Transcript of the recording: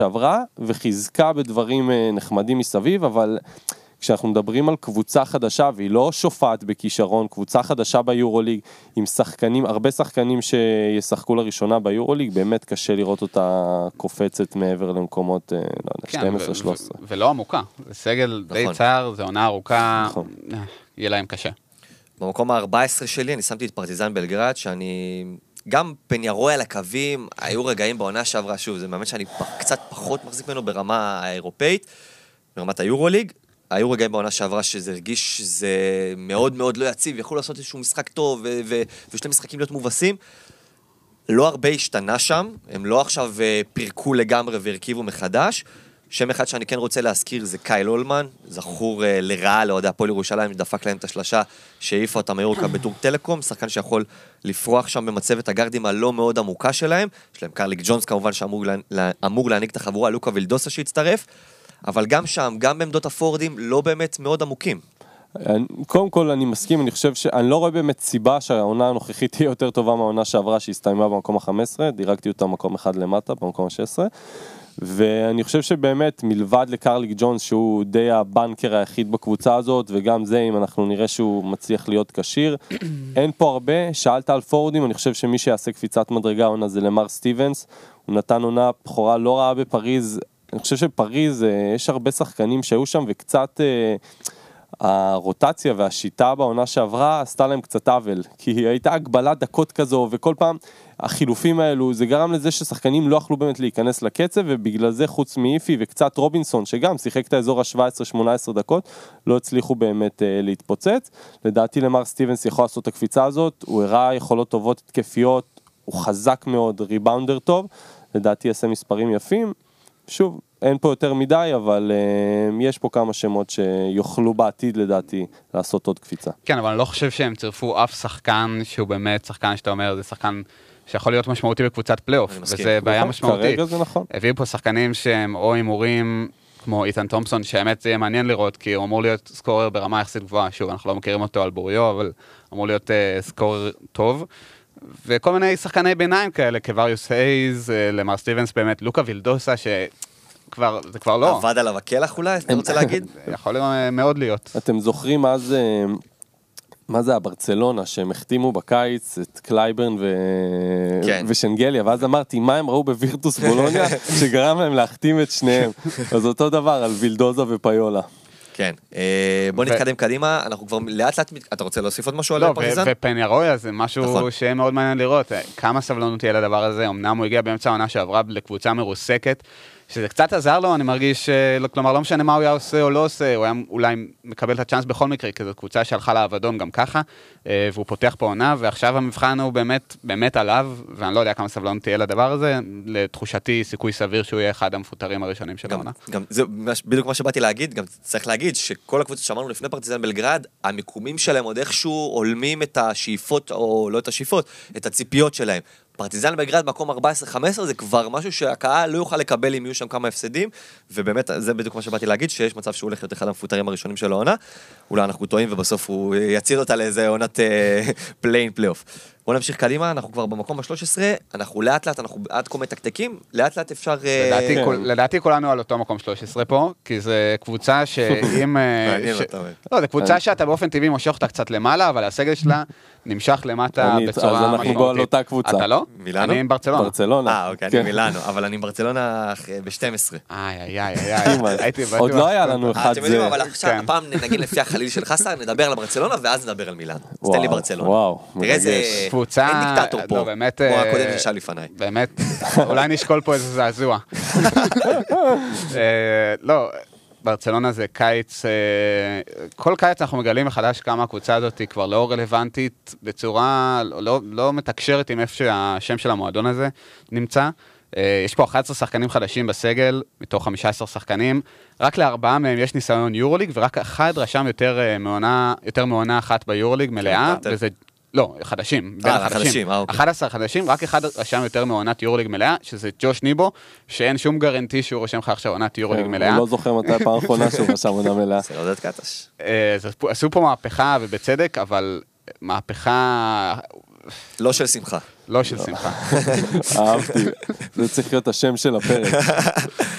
שעברה, וחיזקה בדברים נחמדים מסביב, אבל כשאנחנו מדברים על קבוצה חדשה, והיא לא שופעת בכישרון, קבוצה חדשה ביורוליג, עם שחקנים, הרבה שחקנים שישחקו לראשונה ביורוליג, באמת קשה לראות אותה קופצת מעבר למקומות, לא יודע, 12-13. ולא עמוקה, זה סגל די צער, זה עונה ארוכה, יהיה להם קשה. במקום ה-14 שלי, אני שמתי את פרטיזן בלגרד, שאני גם פניירוי על הקווים, היו רגעים בעונה שעברה, שוב, זה באמת שאני קצת פחות מחזיק ממנו ברמה האירופאית, ברמת היורוליג, היו רגעים בעונה שעברה שזה הרגיש שזה מאוד מאוד לא יציב, יכולו לעשות איזשהו משחק טוב, ושני משחקים להיות מובסים. לא הרבה השתנה שם, הם לא עכשיו פירקו לגמרי והרכיבו מחדש. שם אחד שאני כן רוצה להזכיר זה קייל אולמן, זכור לרעה לאוהדי הפועל ירושלים, דפק להם את השלשה שהעיפה אותם היורקה בטורק טלקום, שחקן שיכול לפרוח שם במצבת הגרדים הלא מאוד עמוקה שלהם, יש להם קרליק ג'ונס כמובן שאמור להעניק את החבורה, לוקה וילדוסה שהצטרף, אבל גם שם, גם בעמדות הפורדים, לא באמת מאוד עמוקים. קודם כל אני מסכים, אני חושב שאני לא רואה באמת סיבה שהעונה הנוכחית תהיה יותר טובה מהעונה שעברה שהסתיימה במקום ה-15, דירקתי אותה מקום אחד למטה, במקום ה-16, ואני חושב שבאמת מלבד לקרליק ג'ונס שהוא די הבנקר היחיד בקבוצה הזאת, וגם זה אם אנחנו נראה שהוא מצליח להיות קשיר, אין פה הרבה, שאלת על פורדים, אני חושב שמי שיעשה קפיצת מדרגה עונה זה למר סטיבנס, הוא נתן עונה בחורה לא רעה בפריז, אני חושב שפריז יש הרבה שחקנים שהיו שם וקצת הרוטציה והשיטה בעונה שעברה עשתה להם קצת עוול, כי הייתה הגבלת דקות כזו, וכל פעם החילופים האלו, זה גרם לזה ששחקנים לא יכלו באמת להיכנס לקצב, ובגלל זה חוץ מאיפי וקצת רובינסון, שגם שיחק את האזור ה-17-18 דקות, לא הצליחו באמת להתפוצץ. לדעתי למר סטיבנס יכול לעשות את הקפיצה הזאת, הוא הראה יכולות טובות התקפיות, הוא חזק מאוד, ריבאונדר טוב, לדעתי יעשה מספרים יפים, שוב, אין פה יותר מדי, אבל יש פה כמה שמות שיוכלו בעתיד לדעתי לעשות עוד קפיצה. כן, אבל אני לא חושב שהם צירפו אף שחקן שהוא באמת שחקן שאתה אומר, זה שחקן שיכול להיות משמעותי בקבוצת פלייאוף, וזה בעיה משמעותית. כרגע זה נכון. הביאו פה שחקנים שהם או הימורים, כמו איתן תומפסון, שהאמת זה יהיה מעניין לראות, כי הוא אמור להיות סקורר ברמה יחסית גבוהה, שוב, אנחנו לא מכירים אותו על בוריו, אבל אמור להיות סקורר טוב. וכל מיני שחקני ביניים כאלה, קווריוס הייז, למר סטיבנס באמת, לוקה וילדוסה, זה כבר לא. עבד עליו הכלח אולי, אתה רוצה להגיד? יכול מאוד להיות. אתם זוכרים אז, מה זה הברצלונה, שהם החתימו בקיץ את קלייברן ושנגליה, ואז אמרתי, מה הם ראו בווירטוס בולוניה, שגרם להם להחתים את שניהם. אז אותו דבר על וילדוזה ופיולה. כן, בוא נתקדם קדימה, אנחנו כבר לאט לאט, אתה רוצה להוסיף עוד משהו על פרטיזן? ופניירויה זה משהו שיהיה מאוד מעניין לראות, כמה סבלנות יהיה לדבר הזה, אמנם הוא הגיע באמצע העונה שעברה לקבוצה מרוסקת, שזה קצת עזר לו, אני מרגיש, כלומר לא משנה מה הוא היה עושה או לא עושה, הוא היה אולי מקבל את הצ'אנס בכל מקרה, כי זו קבוצה שהלכה לאבדון גם ככה, והוא פותח פה עונה, ועכשיו המבחן הוא באמת עליו, ואני לא יודע כמה סבלנות תהיה לדבר הזה, לתחושתי סיכוי סביר שהוא יהיה אחד המפוטרים הראשונים של העונה. גם זה בדיוק מה שבאתי להגיד, גם צריך להגיד שכל הקבוצות שאמרנו לפני פרטיזן בלגרד, המיקומים שלהם עוד איכשהו עולמים את השאיפות, או לא את השאיפות, את הציפיות שלהם. פרטיזן בלגרד מקום 14-15 זה כבר משהו שהקהל לא יוכל לקבל אם יהיו שם כמה הפסדים, ובאמת זה בדיוק מה שבאתי להגיד, שיש מצב שהוא הולך להיות אחד המפוטרים הראשונים של העונה, אולי אנחנו טועים ובסוף הוא יציל אותה לאיזה עונת פלייאוף. בואו נמשיך קדימה, אנחנו כבר במקום ה-13, אנחנו לאט לאט, אנחנו עד כה מתקתקים, לאט לאט אפשר... לדעתי כולנו על אותו מקום 13 פה, כי זה קבוצה שאם... לא, זה קבוצה שאתה באופן טבעי מושך אותה קצת למעלה, אבל הסגל שלה נמשך למטה בצורה משמעותית. אז אנחנו בוא על אותה קבוצה. אתה לא? מילאנו? אני עם ברצלונה. אוקיי, אני עם מילאנו, אבל אני עם ברצלונה ב-12. עוד לא היה לנו אחד אתם יודעים, אבל עכשיו הפעם נגיד לפי החליל של חסר, נדבר על ברצלונה ואז נדבר על מילאנו. אז תן לי ברצלונה. וואו, תראה איזה... קבוצה... אין דיקטטור פה, כמו הקודם ששאל לפניי. באמת, אולי נשקול פה איזה זעזוע. לא, ברצלונה זה קיץ, כל קיץ אנחנו מגלים מחדש כמה הקבוצה הזאת היא כבר לא רלוונטית, בצורה לא מתקשרת עם איפה שהשם של המועדון הזה נמצא. יש פה 11 שחקנים חדשים בסגל, מתוך 15 שחקנים, רק לארבעה מהם יש ניסיון יורוליג, ורק אחד רשם יותר מעונה אחת ביורוליג מלאה, וזה... לא, חדשים, בין החדשים. 11 חדשים, רק אחד רשם יותר מעונת יורוליג מלאה, שזה ג'וש ניבו, שאין שום גרנטי שהוא רושם לך עכשיו עונת יורוליג מלאה. הוא לא זוכר מתי הפעם האחרונה שהוא רשם עונה מלאה. זה לא יודעת קטש. עשו פה מהפכה ובצדק, אבל מהפכה... לא של שמחה. לא של שמחה. אהבתי, זה צריך להיות השם של הפרק.